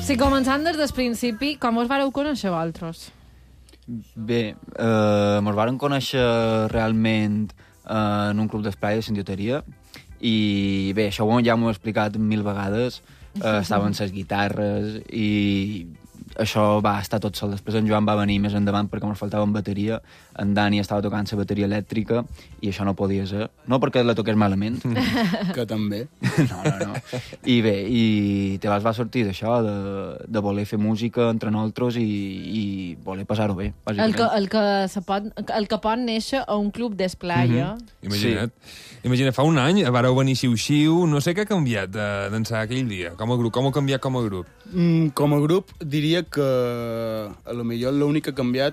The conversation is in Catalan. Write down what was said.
Si començant des del principi, com us vareu conèixer vosaltres? Bé, mos varen conèixer realment en un club d'esplai de sindioteria i bé, això ja m'ho he explicat 1000 vegades. Estaven les guitarres i això va estar tot sol. Després en Joan va venir més endavant perquè ens faltava bateria. En Dani estava tocant la bateria elèctrica i això no podia ser. No perquè la toqués malament. Que també. No. I bé, i te va sortir d'això, de voler fer música entre nosaltres i voler passar-ho bé, bàsicament. El que pot néixer a un club d'esplai, Imagina't. Imagina, fa un any vareu venir xiu-xiu, no sé què ha canviat d'ençà aquell dia, com a grup, com heu canviat com a grup? Com a grup diria que a lo millor l'únic que ha canviat